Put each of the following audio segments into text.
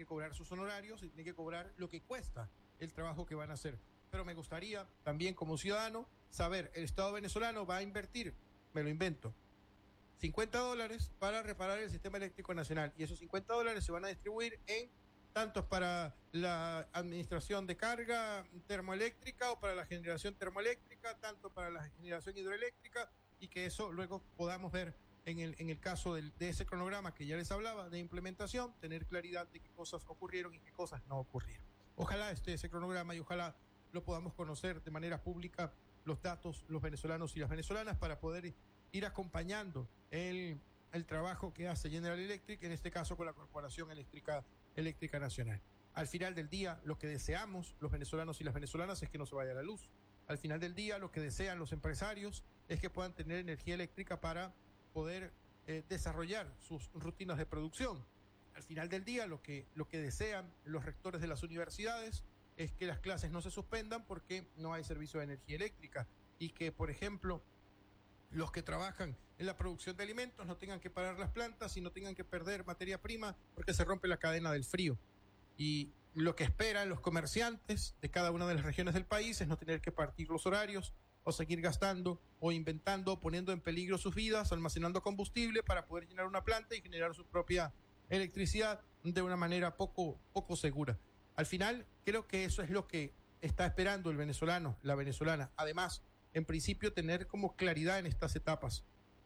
cobrar sus honorarios y tiene que cobrar lo que cuesta el trabajo que van a hacer. Pero me gustaría también como ciudadano saber, el Estado venezolano va a invertir, me lo invento, $50 para reparar el sistema eléctrico nacional, y esos $50 se van a distribuir en tantos para la administración de carga termoeléctrica o para la generación termoeléctrica, tanto para la generación hidroeléctrica, y que eso luego podamos ver en el caso de ese cronograma que ya les hablaba de implementación, tener claridad de qué cosas ocurrieron y qué cosas no ocurrieron. Ojalá esté ese cronograma y ojalá lo podamos conocer de manera pública, los datos, los venezolanos y las venezolanas, para poder ir acompañando el trabajo que hace General Electric, en este caso con la Corporación Eléctrica Nacional. Al final del día, lo que deseamos los venezolanos y las venezolanas es que no se vaya la luz. Al final del día, lo que desean los empresarios es que puedan tener energía eléctrica para poder desarrollar sus rutinas de producción. Al final del día, lo que desean los rectores de las universidades es que las clases no se suspendan porque no hay servicio de energía eléctrica, y que, por ejemplo, los que trabajan en la producción de alimentos no tengan que parar las plantas y no tengan que perder materia prima porque se rompe la cadena del frío. Y lo que esperan los comerciantes de cada una de las regiones del país es no tener que partir los horarios o seguir gastando o inventando o poniendo en peligro sus vidas, almacenando combustible para poder llenar una planta y generar su propia electricidad de una manera poco segura. Al final, creo que eso es lo que está esperando el venezolano, la venezolana. Además, en principio, tener como claridad en estas etapas.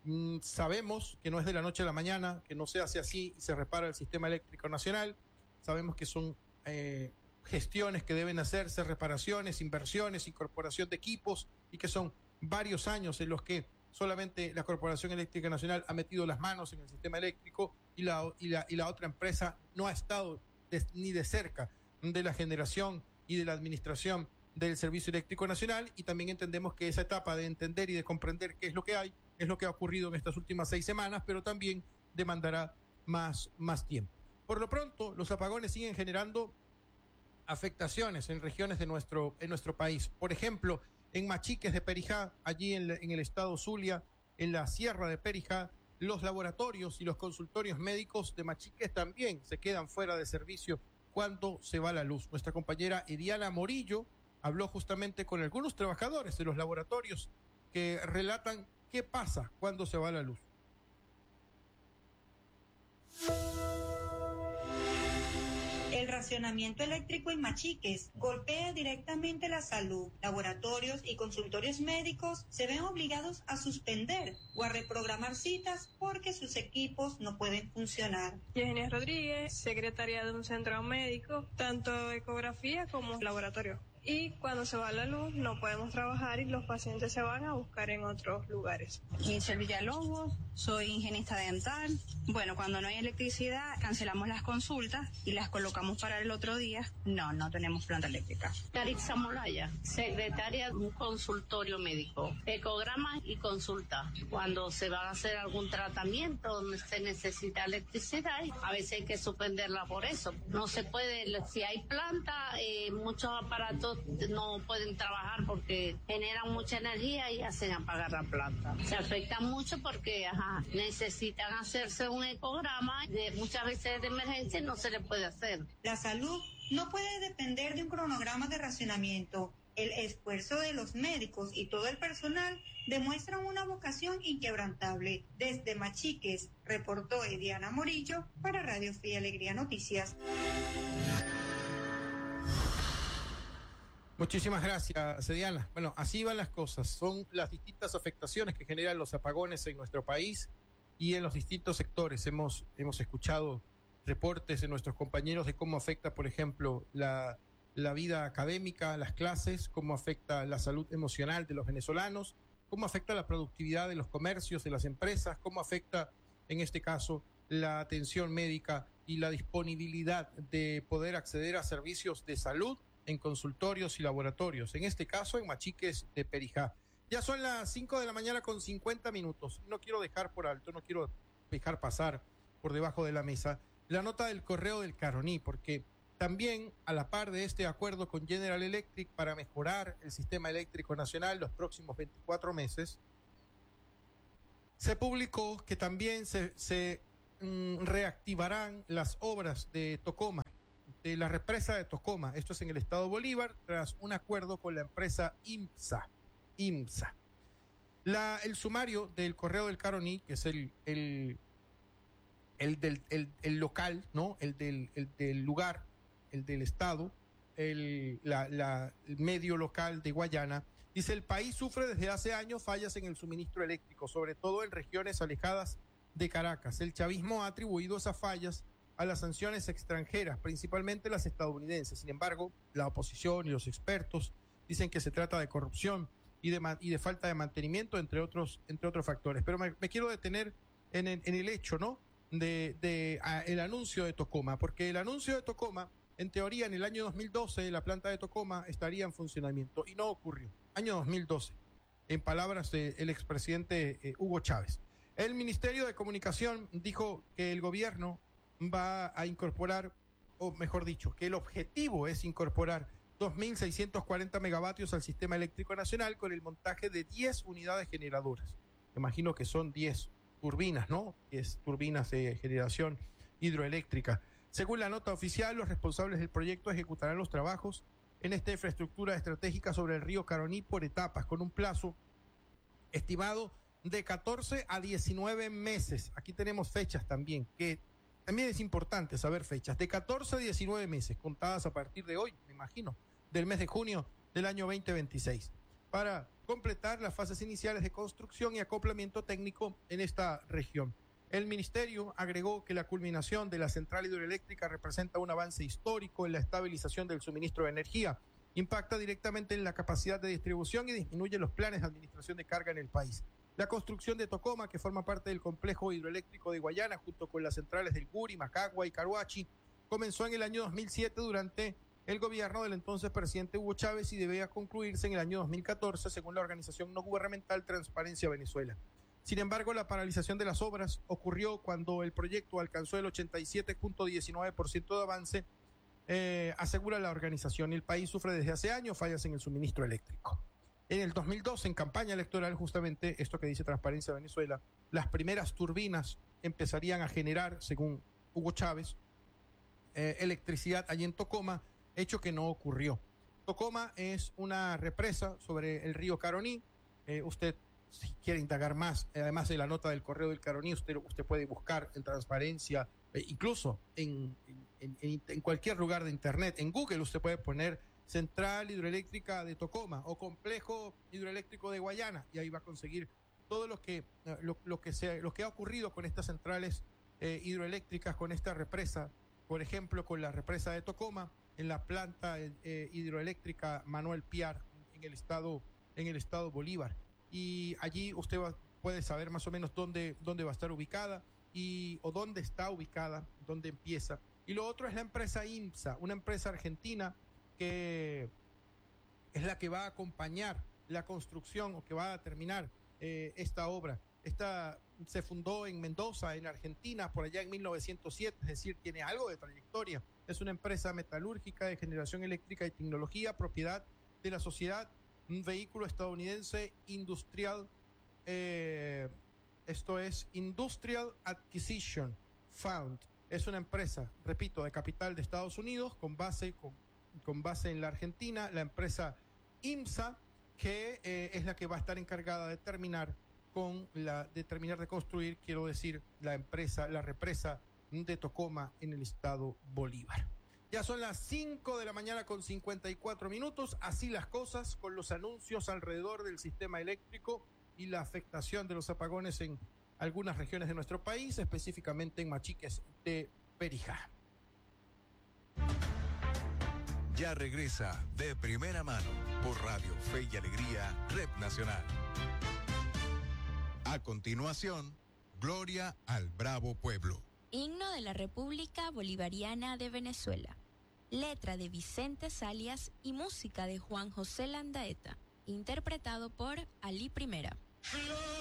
Sabemos que no es de la noche a la mañana, que no se hace así y se repara el sistema eléctrico nacional. Sabemos que son gestiones que deben hacerse, reparaciones, inversiones, incorporación de equipos, y que son varios años en los que solamente la Corporación Eléctrica Nacional ha metido las manos en el sistema eléctrico y la otra empresa no ha estado ni de cerca de la generación y de la administración del Servicio Eléctrico Nacional. Y también entendemos que esa etapa de entender y de comprender qué es lo que hay, es lo que ha ocurrido en estas últimas 6 semanas, pero también demandará más tiempo. Por lo pronto, los apagones siguen generando afectaciones en regiones de nuestro país. Por ejemplo, en Machiques de Perijá, allí en el estado Zulia, en la sierra de Perijá, los laboratorios y los consultorios médicos de Machiques también se quedan fuera de servicio cuando se va la luz. Nuestra compañera Ediana Morillo habló justamente con algunos trabajadores de los laboratorios que relatan qué pasa cuando se va la luz. El racionamiento eléctrico en Machiques golpea directamente la salud. Laboratorios y consultorios médicos se ven obligados a suspender o a reprogramar citas porque sus equipos no pueden funcionar. Yesenia Rodríguez, secretaria de un centro médico, tanto ecografía como laboratorio. Y cuando se va la luz no podemos trabajar y los pacientes se van a buscar en otros lugares. Giselle Villalobos, soy higienista dental. Bueno, cuando no hay electricidad cancelamos las consultas y las colocamos para el otro día. No tenemos planta eléctrica. Caritza Molaya, secretaria de un consultorio médico, ecograma y consulta. Cuando se va a hacer algún tratamiento donde se necesita electricidad, a veces hay que suspenderla por eso. No se puede, si hay planta, muchos aparatos no pueden trabajar porque generan mucha energía y hacen apagar la planta. Se afectan mucho porque necesitan hacerse un ecograma, muchas veces de emergencia no se le puede hacer. La salud no puede depender de un cronograma de racionamiento. El esfuerzo de los médicos y todo el personal demuestran una vocación inquebrantable. Desde Machiques, reportó Ediana Morillo para Radio Fe y Alegría Noticias. Muchísimas gracias, Ediana. Bueno, así van las cosas. Son las distintas afectaciones que generan los apagones en nuestro país y en los distintos sectores. Hemos escuchado reportes de nuestros compañeros de cómo afecta, por ejemplo, la vida académica, las clases, cómo afecta la salud emocional de los venezolanos, cómo afecta la productividad de los comercios, de las empresas, cómo afecta, en este caso, la atención médica y la disponibilidad de poder acceder a servicios de salud en consultorios y laboratorios, en este caso en Machiques de Perijá. Ya son las 5 de la mañana con 50 minutos. No quiero dejar por alto, no quiero dejar pasar por debajo de la mesa la nota del correo del Caroní, porque también a la par de este acuerdo con General Electric para mejorar el sistema eléctrico nacional los próximos 24 meses, se publicó que también se reactivarán las obras de Tocoma de la represa de Tocoma. Esto es en el estado Bolívar, tras un acuerdo con la empresa IMSA. El sumario del Correo del Caroní, que es el local, ¿no? El del lugar, el del estado, el medio local de Guayana, dice: el país sufre desde hace años fallas en el suministro eléctrico, sobre todo en regiones alejadas de Caracas. El chavismo ha atribuido esas fallas a las sanciones extranjeras, principalmente las estadounidenses. Sin embargo, la oposición y los expertos dicen que se trata de corrupción y de falta de mantenimiento, entre otros factores. Pero me quiero detener en el hecho, ¿no?, el anuncio de Tocoma, porque el anuncio de Tocoma, en teoría, en el año 2012, la planta de Tocoma estaría en funcionamiento, y no ocurrió. Año 2012, en palabras del expresidente Hugo Chávez. El Ministerio de Comunicación dijo que el gobierno va a incorporar, o mejor dicho, que el objetivo es incorporar 2.640 megavatios al sistema eléctrico nacional con el montaje de 10 unidades generadoras. Me imagino que son 10 turbinas, ¿no? 10 turbinas de generación hidroeléctrica. Según la nota oficial, los responsables del proyecto ejecutarán los trabajos en esta infraestructura estratégica sobre el río Caroní por etapas, con un plazo estimado de 14 a 19 meses. Aquí tenemos fechas también, que también es importante saber fechas, de 14 a 19 meses, contadas a partir de hoy, me imagino, del mes de junio del año 2026, para completar las fases iniciales de construcción y acoplamiento técnico en esta región. El ministerio agregó que la culminación de la central hidroeléctrica representa un avance histórico en la estabilización del suministro de energía, impacta directamente en la capacidad de distribución y disminuye los planes de administración de carga en el país. La construcción de Tocoma, que forma parte del complejo hidroeléctrico de Guayana, junto con las centrales del Guri, Macagua y Caruachi, comenzó en el año 2007 durante el gobierno del entonces presidente Hugo Chávez y debía concluirse en el año 2014, según la organización no gubernamental Transparencia Venezuela. Sin embargo, la paralización de las obras ocurrió cuando el proyecto alcanzó el 87.19% de avance, asegura la organización. El país sufre desde hace años fallas en el suministro eléctrico. En el 2012, en campaña electoral, justamente esto que dice Transparencia Venezuela, las primeras turbinas empezarían a generar, según Hugo Chávez, electricidad allí en Tocoma, hecho que no ocurrió. Tocoma es una represa sobre el río Caroní. Usted, si quiere indagar más, además de la nota del Correo del Caroní, usted puede buscar en Transparencia, incluso en cualquier lugar de internet. En Google usted puede poner Central Hidroeléctrica de Tocoma o Complejo Hidroeléctrico de Guayana, y ahí va a conseguir todo lo que ha ocurrido con estas centrales hidroeléctricas, con esta represa, por ejemplo, con la represa de Tocoma, en la planta hidroeléctrica Manuel Piar, en el estado Bolívar. Y allí usted puede saber más o menos dónde va a estar ubicada o dónde está ubicada, dónde empieza. Y lo otro es la empresa IMSA, una empresa argentina que es la que va a acompañar la construcción o que va a terminar esta obra. Esta se fundó en Mendoza, en Argentina, por allá en 1907, es decir, tiene algo de trayectoria. Es una empresa metalúrgica de generación eléctrica y tecnología, propiedad de la sociedad Un Vehículo Estadounidense Industrial, esto es Industrial Acquisition Fund. Es una empresa, repito, de capital de Estados Unidos, con base en la Argentina. La empresa IMSA, que es la que va a estar encargada de terminar de construir, quiero decir, la represa de Tocoma en el estado Bolívar. Ya son las 5 de la mañana con 54 minutos. Así las cosas con los anuncios alrededor del sistema eléctrico y la afectación de los apagones en algunas regiones de nuestro país, específicamente en Machiques de Perijá. Ya regresa De Primera Mano por Radio Fe y Alegría, Red Nacional. A continuación, Gloria al Bravo Pueblo. Himno de la República Bolivariana de Venezuela. Letra de Vicente Salias y música de Juan José Landaeta. Interpretado por Ali Primera.